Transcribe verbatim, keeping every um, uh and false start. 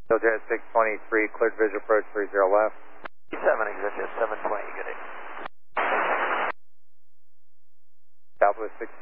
Jet six twenty-three, cleared visual approach three zero left. seven, exit jet seven twenty, good day. Southwest six